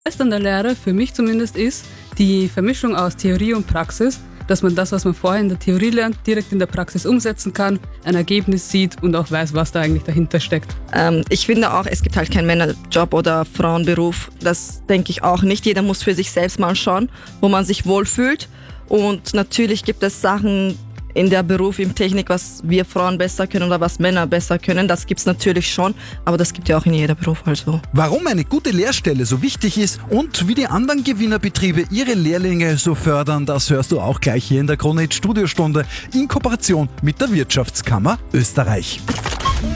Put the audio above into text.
Das an der Lehre, für mich zumindest, ist die Vermischung aus Theorie und Praxis, dass man das, was man vorher in der Theorie lernt, direkt in der Praxis umsetzen kann, ein Ergebnis sieht und auch weiß, was da eigentlich dahinter steckt. Ich finde auch, es gibt halt keinen Männerjob oder Frauenberuf. Das denke ich auch nicht. Jeder muss für sich selbst mal schauen, wo man sich wohlfühlt. Und natürlich gibt es Sachen in der Beruf, in Technik, was wir Frauen besser können oder was Männer besser können. Das gibt es natürlich schon, aber das gibt ja auch in jedem Beruf. Also. Warum eine gute Lehrstelle so wichtig ist und wie die anderen Gewinnerbetriebe ihre Lehrlinge so fördern, das hörst du auch gleich hier in der Krone Hit Studiostunde in Kooperation mit der Wirtschaftskammer Österreich.